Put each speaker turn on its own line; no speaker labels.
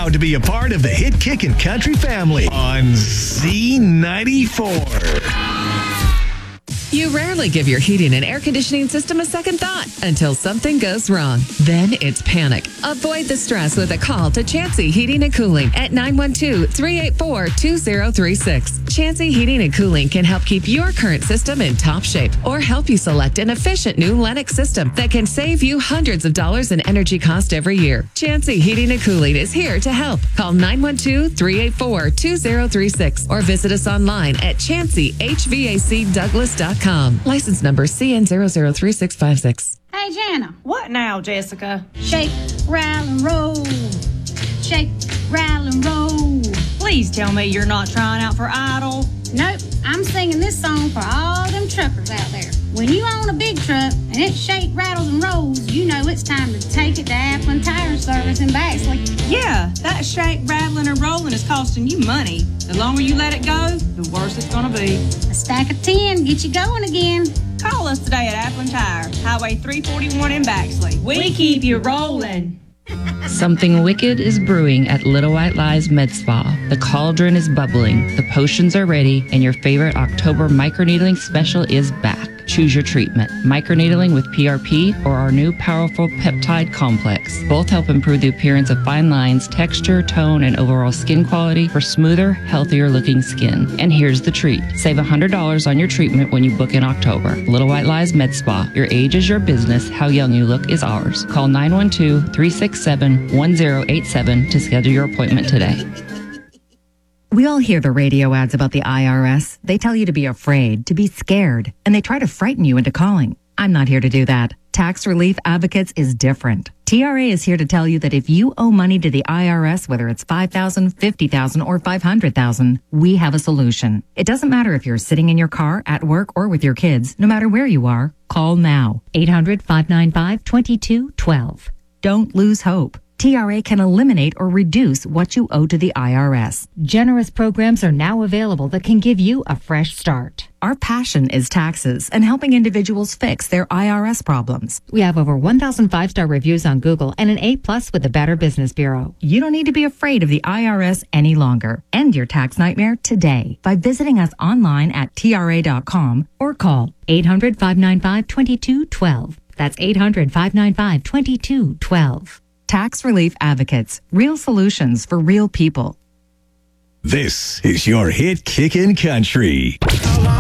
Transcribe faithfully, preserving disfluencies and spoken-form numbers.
proud to be a part of the Hit Kickin' Country family on Z ninety-four.
You rarely give your heating and air conditioning system a second thought until something goes wrong. Then it's panic. Avoid the stress with a call to Chansey Heating and Cooling at nine one two, three eight four, two zero three six. Chansey Heating and Cooling can help keep your current system in top shape or help you select an efficient new Lennox system that can save you hundreds of dollars in energy cost every year. Chansey Heating and Cooling is here to help. Call nine one two, three eight four, two zero three six or visit us online at chansey h v a c douglas dot com. License number C N zero zero three six five six.
Hey, Jana.
What now, Jessica?
Shake, rattle, and roll. Shake, rattle, and roll.
Please tell me you're not trying out for Idol.
Nope, I'm singing this song for all them truckers out there. When you own a big truck and it shake, rattles, and rolls, you know it's time to take it to Applin Tire Service in Baxley.
Yeah, that shake, rattling, and rolling is costing you money. The longer you let it go, the worse it's going to be.
A stack of ten, get you going again.
Call us today at Applin Tire, Highway three forty-one in Baxley. We keep you rolling.
Something wicked is brewing at Little White Lies Med Spa. The cauldron is bubbling, the potions are ready, and your favorite October microneedling special is back. Choose your treatment, microneedling with P R P or our new powerful peptide complex. Both help improve the appearance of fine lines, texture, tone, and overall skin quality for smoother, healthier looking skin. And here's the treat. Save one hundred dollars on your treatment when you book in October. Little White Lies Med Spa. Your age is your business. How young you look is ours. Call nine one two, three six seven, one zero eight seven to schedule your appointment today.
We all hear the radio ads about the I R S. They tell you to be afraid, to be scared, and they try to frighten you into calling. I'm not here to do that. Tax Relief Advocates is different. T R A is here to tell you that if you owe money to the I R S, whether it's five thousand dollars, fifty thousand dollars, or five hundred thousand dollars, we have a solution. It doesn't matter if you're sitting in your car, at work, or with your kids. No matter where you are, call now. eight hundred, five nine five, two two one two. Don't lose hope. T R A can eliminate or reduce what you owe to the I R S.
Generous programs are now available that can give you a fresh start.
Our passion is taxes and helping individuals fix their I R S problems.
We have over one thousand five-star reviews on Google and an A plus with the Better Business Bureau.
You don't need to be afraid of the I R S any longer. End your tax nightmare today by visiting us online at T R A dot com or call eight hundred, five nine five, two two one two. That's eight hundred, five nine five, two two one two. Tax Relief Advocates. Real solutions for real people.
This is your Hit Kickin' Country.